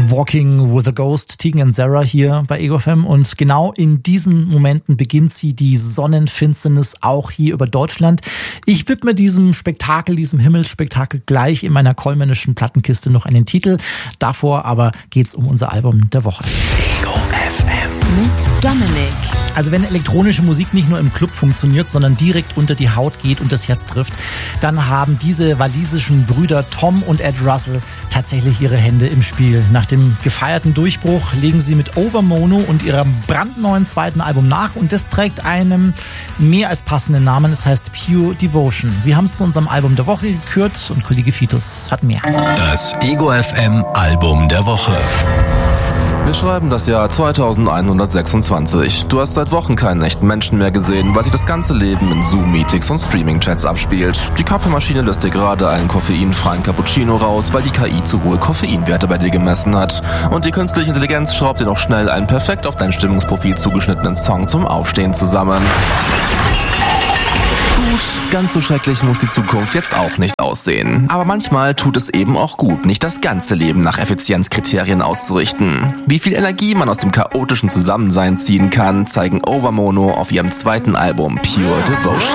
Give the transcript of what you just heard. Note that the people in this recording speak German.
Walking with a Ghost, Tegan and Sara hier bei Ego FM. Und genau in diesen Momenten beginnt sie die Sonnenfinsternis auch hier über Deutschland. Ich widme diesem Spektakel, diesem Himmelsspektakel gleich in meiner kollmännischen Plattenkiste noch einen Titel. Davor aber geht's um unser Album der Woche. Ego FM mit Dominik. Also wenn elektronische Musik nicht nur im Club funktioniert, sondern direkt unter die Haut geht und das Herz trifft, dann haben diese walisischen Brüder Tom und Ed Russell tatsächlich ihre Hände im Spiel. Nach dem gefeierten Durchbruch legen sie mit Overmono und ihrem brandneuen zweiten Album nach und das trägt einem mehr als passenden Namen. Es heißt Pure Devotion. Wir haben es zu unserem Album der Woche gekürt und Kollege Fitus hat mehr. Das Ego FM Album der Woche. Wir schreiben das Jahr 2126. Du hast seit Wochen keinen echten Menschen mehr gesehen, weil sich das ganze Leben in Zoom-Meetings und Streaming-Chats abspielt. Die Kaffeemaschine lässt dir gerade einen koffeinfreien Cappuccino raus, weil die KI zu hohe Koffeinwerte bei dir gemessen hat. Und die künstliche Intelligenz schraubt dir noch schnell einen perfekt auf dein Stimmungsprofil zugeschnittenen Song zum Aufstehen zusammen. Gut, ganz so schrecklich muss die Zukunft jetzt auch nicht aussehen. Aber manchmal tut es eben auch gut, nicht das ganze Leben nach Effizienzkriterien auszurichten. Wie viel Energie man aus dem chaotischen Zusammensein ziehen kann, zeigen Overmono auf ihrem zweiten Album Pure Devotion.